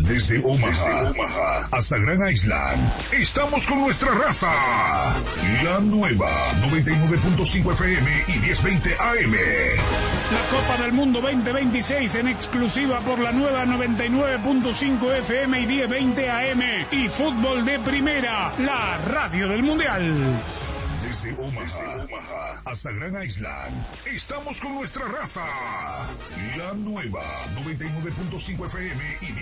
Desde Omaha hasta Grand Island, estamos con nuestra raza. La nueva 99.5 FM y 1020 AM. La Copa del Mundo 2026 en exclusiva por la nueva 99.5 FM y 1020 AM. Y fútbol de primera, la radio del Mundial. Desde Omaha hasta Grand Island, estamos con nuestra raza. La nueva 99.5 FM y